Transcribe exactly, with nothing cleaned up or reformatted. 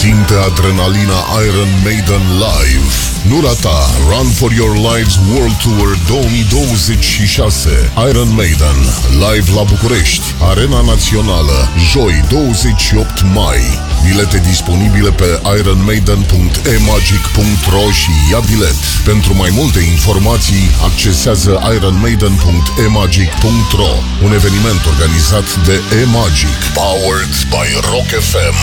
Simte adrenalina Iron Maiden live. Nu rata Run for Your Lives World Tour două mii douăzeci și șase. Iron Maiden live la București, Arena Națională, joi douăzeci și opt mai. Bilete disponibile pe iron maiden punct e magic punct ro și ia bilet. Pentru mai multe informații accesează iron maiden punct e magic punct ro. Un eveniment organizat de E-Magic, powered by Rock F M.